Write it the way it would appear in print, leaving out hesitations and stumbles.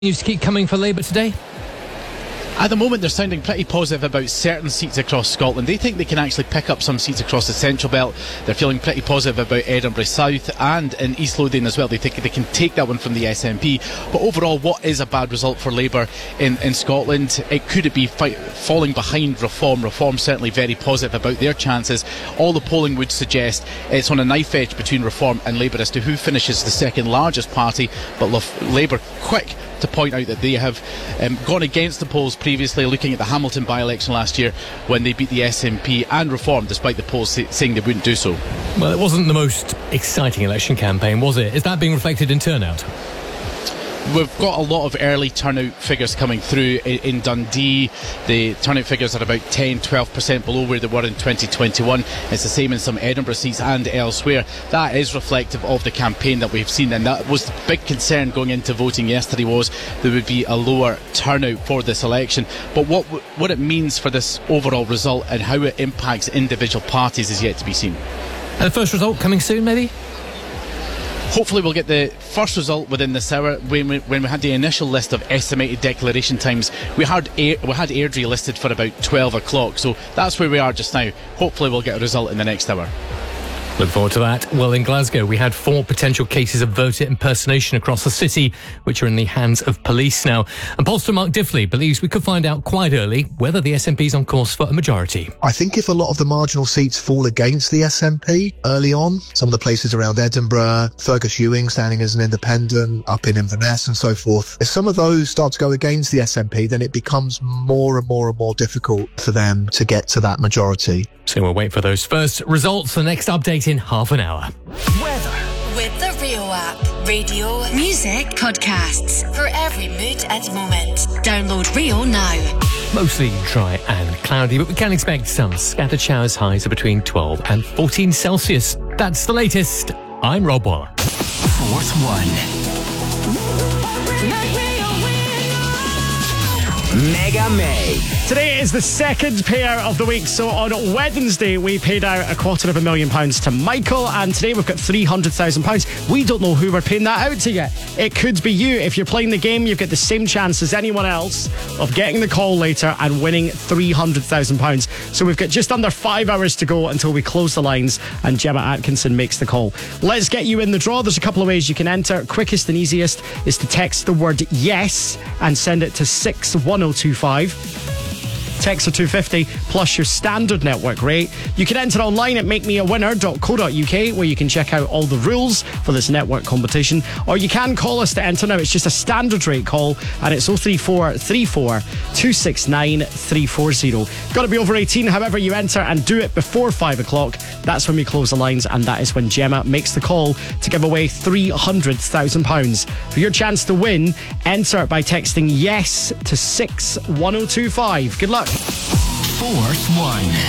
News to keep coming for Labour today? At the moment, they're sounding pretty positive about certain seats across Scotland. They think they can actually pick up some seats across the Central Belt. They're feeling pretty positive about Edinburgh South and in East Lothian as well. They think they can take that one from the SNP. But overall, what is a bad result for Labour in Scotland? Could it be falling behind Reform? Reform certainly very positive about their chances. All the polling would suggest it's on a knife edge between Reform and Labour as to who finishes the second largest party. But Labour quick to point out that they have gone against the polls previously, looking at the Hamilton by-election last year when they beat the SNP and Reform, despite the polls saying they wouldn't do so. Well, it wasn't the most exciting election campaign, was it? Is that being reflected in turnout? We've got a lot of early turnout figures coming through in Dundee. The turnout figures are about 10-12% below where they were in 2021. It's the same in some Edinburgh seats and elsewhere. That is reflective of the campaign that we've seen, and that was the big concern going into voting yesterday, was there would be a lower turnout for this election. But what it means for this overall result and how it impacts individual parties is yet to be seen. And the first result coming soon, maybe? Hopefully we'll get the first result within this hour. When we had the initial list of estimated declaration times, we had Airdrie listed for about 12 o'clock, so that's where we are just now. Hopefully we'll get a result in the next hour. Look forward to that. Well, in Glasgow, we had 4 potential cases of voter impersonation across the city, which are in the hands of police now. And pollster Mark Diffley believes we could find out quite early whether the SNP is on course for a majority. I think if a lot of the marginal seats fall against the SNP early on, some of the places around Edinburgh, Fergus Ewing standing as an independent, up in Inverness and so forth, if some of those start to go against the SNP, then it becomes more and more and more difficult for them to get to that majority. So we'll wait for those first results. The next update in half an hour. Weather with the Rio app. Radio, music, podcasts for every mood and moment. Download Rio now. Mostly dry and cloudy, but we can expect some scattered showers. Highs of between 12 and 14 Celsius. That's the latest. I'm Rob Waller. Fourth One. Mega May. Today is the second pair of the week. So on Wednesday, we paid out £250,000 to Michael, and today we've got £300,000. We don't know who we're paying that out to yet. It could be you. If you're playing the game, you've got the same chance as anyone else of getting the call later and winning £300,000. So we've got just under 5 hours to go until we close the lines and Gemma Atkinson makes the call. Let's get you in the draw. There's a couple of ways you can enter. Quickest and easiest is to text the word yes and send it to 61025. Text are $250 plus your standard network rate. You can enter online at makemeawinner.co.uk, where you can check out all the rules for this network competition. Or you can call us to enter now. It's just a standard rate call, and it's 03434 269 340. Got to be over 18, however you enter, and do it before 5 o'clock. That's when we close the lines, and that is when Gemma makes the call to give away £300,000. For your chance to win, enter by texting yes to 61025. Good luck. Fourth One.